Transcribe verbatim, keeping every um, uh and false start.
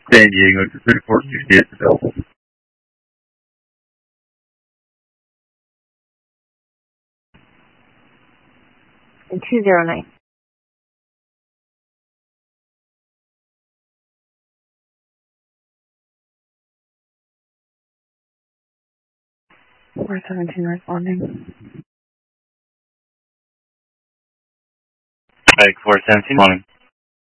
San Diego to thirty-four sixty-eight available. two zero nine. four seventeen responding. Mike four seventeen, morning.